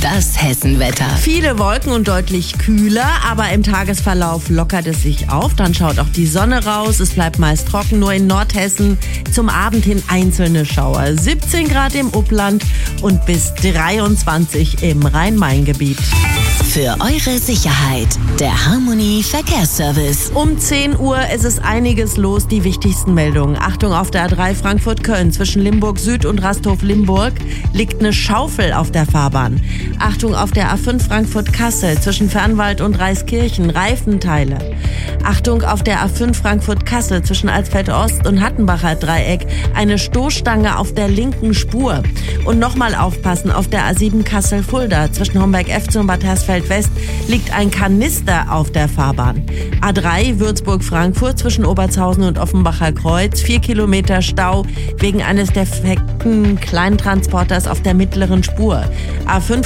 Das Hessenwetter. Viele Wolken und deutlich kühler, aber im Tagesverlauf lockert es sich auf. Dann schaut auch die Sonne raus. Es bleibt meist trocken, nur in Nordhessen zum Abend hin einzelne Schauer. 17 Grad im Upland und bis 23 im Rhein-Main-Gebiet. Für eure Sicherheit, der Harmony Verkehrsservice. Um 10 Uhr ist es einiges los, die wichtigsten Meldungen. Achtung, auf der A3 Frankfurt-Köln zwischen Limburg Süd und Rasthof-Limburg liegt eine Schaufel auf der Fahrbahn. Achtung, auf der A5 Frankfurt-Kassel zwischen Fernwald und Reiskirchen, Reifenteile. Achtung, auf der A5 Frankfurt-Kassel zwischen Alsfeld-Ost und Hattenbacher Dreieck eine Stoßstange auf der linken Spur. Und nochmal aufpassen, auf der A7 Kassel-Fulda zwischen Homberg-Efze und Bad Hersfeld-West liegt ein Kanister auf der Fahrbahn. A3 Würzburg-Frankfurt zwischen Obertshausen und Offenbacher Kreuz, 4 Kilometer Stau wegen eines defekten Kleintransporters auf der mittleren Spur. A5